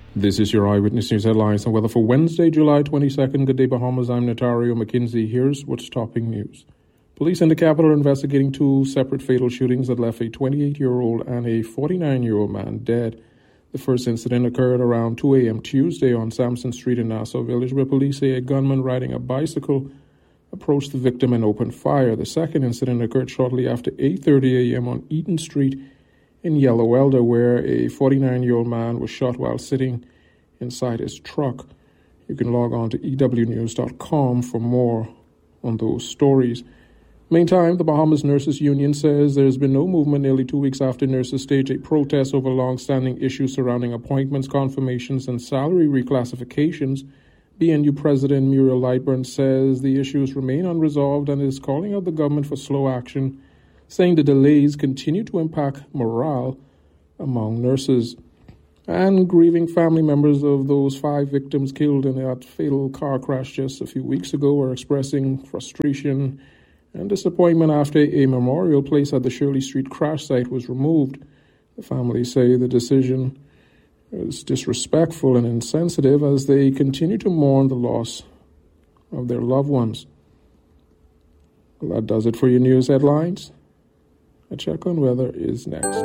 This is your Eyewitness News headlines and weather for Wednesday, July 22nd. Good day, Bahamas. I'm Notario McKenzie. Here's what's topping news. Police in the capital are investigating two separate fatal shootings that left a 28-year-old and a 49-year-old man dead. The first incident occurred around 2 a.m. Tuesday on Sampson Street in Nassau Village, where police say a gunman riding a bicycle approached the victim and opened fire. The second incident occurred shortly after 8:30 a.m. on Eaton Street in Yellow Elder, where a 49-year-old man was shot while sitting inside his truck. You can log on to ewnews.com for more on those stories. Meantime, the Bahamas Nurses Union says there's been no movement nearly 2 weeks after nurses staged a protest over long-standing issues surrounding appointments, confirmations, and salary reclassifications. BNU President Muriel Lightburn says the issues remain unresolved and is calling out the government for slow action, saying the delays continue to impact morale among nurses. And grieving family members of those 5 victims killed in that fatal car crash just a few weeks ago are expressing frustration and disappointment after a memorial placed at the Shirley Street crash site was removed. The families say the decision is disrespectful and insensitive as they continue to mourn the loss of their loved ones. Well, that does it for your news headlines. A check on weather is next.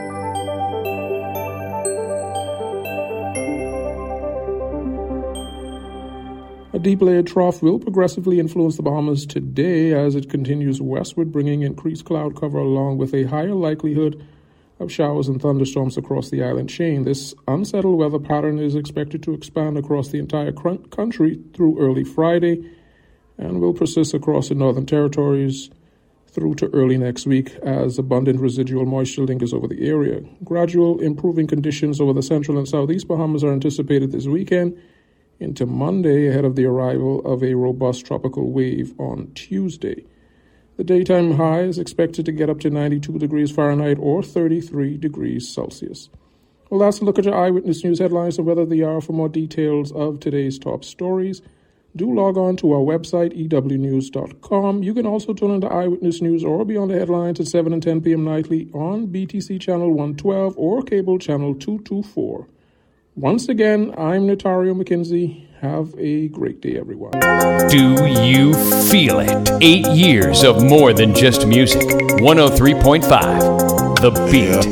A deep-layered trough will progressively influence the Bahamas today as it continues westward, bringing increased cloud cover along with a higher likelihood of showers and thunderstorms across the island chain. This unsettled weather pattern is expected to expand across the entire country through early Friday and will persist across the Northern Territories through to early next week as abundant residual moisture lingers over the area. Gradual improving conditions over the central and southeast Bahamas are anticipated this weekend into Monday ahead of the arrival of a robust tropical wave on Tuesday. The daytime high is expected to get up to 92 degrees Fahrenheit or 33 degrees Celsius. Well, that's a look at your Eyewitness News headlines and weather the hour. For more details of today's top stories, do log on to our website, ewnews.com. You can also tune into Eyewitness News or be on the headlines at 7 and 10 p.m. nightly on BTC Channel 112 or Cable Channel 224. Once again, I'm Notario McKenzie. Have a great day, everyone. Do you feel it? 8 years of more than just music. 103.5, The Beat.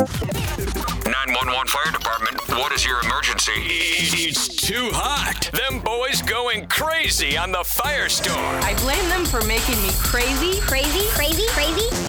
911 Fire Department, what is your emergency? It's too hot. Them boys going crazy on the Firestorm. I blame them for making me crazy.